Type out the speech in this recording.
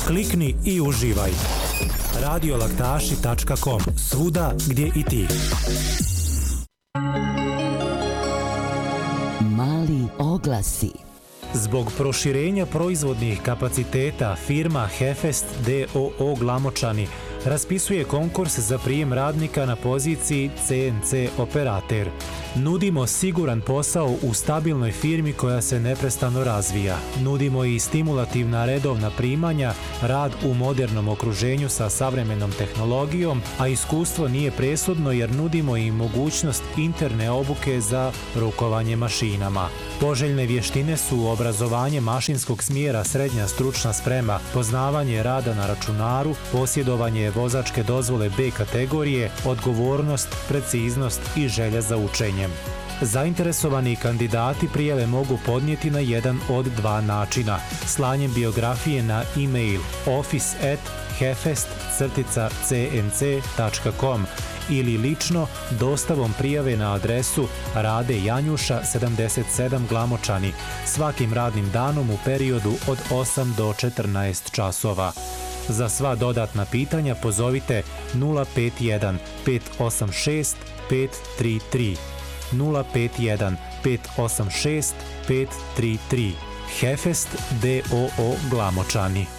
Klikni i uživaj. radiolaktaši.com, svuda gdje i ti. Mali oglasi. Zbog proširenja proizvodnih kapaciteta, firma Hefest d.o.o. Glamočani raspisuje konkurs za prijem radnika na poziciji CNC operater. Nudimo siguran posao u stabilnoj firmi koja se neprestano razvija. Nudimo i stimulativna redovna primanja, rad u modernom okruženju sa savremenom tehnologijom, a iskustvo nije presudno jer nudimo i mogućnost interne obuke za rukovanje mašinama. Poželjne vještine su obrazovanje mašinskog smjera srednja stručna sprema, poznavanje rada na računaru, posjedovanje vozačke dozvole B kategorije, odgovornost, preciznost i želja za učenjem. Zainteresovani kandidati prijave mogu podnijeti na jedan od dva načina: slanjem biografije na e-mail office@hefest-cnc.com ili lično dostavom prijave na adresu Rade Janjuša 77 Glamočani svakim radnim danom u periodu od 8 do 14 časova. Za sva dodatna pitanja pozovite 051 586 533 051 586 533. Hefest d.o.o. Glamočani.